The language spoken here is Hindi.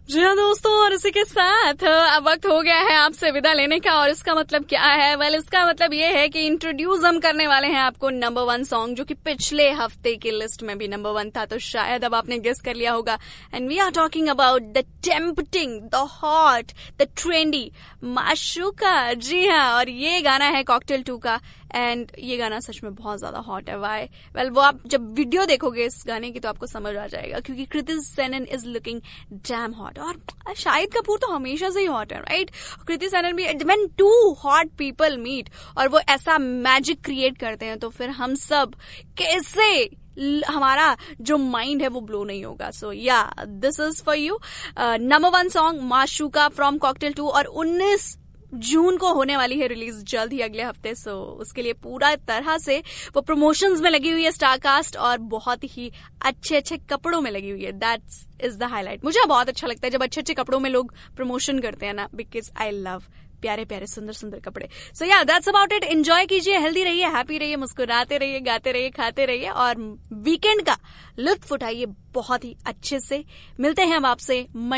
जी हाँ दोस्तों, और इसी के साथ अब वक्त हो गया है आपसे विदा लेने का। और इसका मतलब क्या है? वेल, इसका मतलब ये है कि इंट्रोड्यूस हम करने वाले हैं आपको नंबर 1 सॉन्ग, जो कि पिछले हफ्ते की लिस्ट में भी नंबर 1 था, तो शायद अब आपने गेस कर लिया होगा। And we are talking about the tempting, the hot, the trendy माशूका। जी हाँ, और ये गाना है कॉकटेल 2 का। एंड ये गाना सच में बहुत ज्यादा हॉट है। वाई? वेल, वो आप जब वीडियो देखोगे इस गाने की तो आपको समझ आ जाएगा, क्योंकि Kriti Sanon is looking damn hot. और शाहिद कपूर तो हमेशा से ही हॉट है, राइट? कृति सेनन भी, when to hot people meet और वो ऐसा मैजिक क्रिएट करते हैं, तो फिर हम सब कैसे, हमारा जो माइंड है वो ब्लो नहीं होगा। सो या, this is for you number 1 song माशूका from cocktail 2। और 19 जून को होने वाली है रिलीज, जल्द ही अगले हफ्ते। सो उसके लिए पूरा तरह से वो प्रमोशंस में लगी हुई है स्टारकास्ट, और बहुत ही अच्छे अच्छे कपड़ों में लगी हुई है। That's is the highlight. मुझे बहुत अच्छा लगता है जब अच्छे अच्छे कपड़ों में लोग प्रमोशन करते हैं ना, बिकॉज आई लव प्यारे प्यारे सुंदर सुंदर कपड़े। सो या, दैट्स अबाउट इट। एंजॉय कीजिए, हेल्दी रहिए, हैप्पी रहिए, मुस्कुराते रहिए, गाते रहिए, खाते रहिए, और वीकेंड का लुत्फ उठाइए बहुत ही अच्छे से। मिलते हैं हम आपसे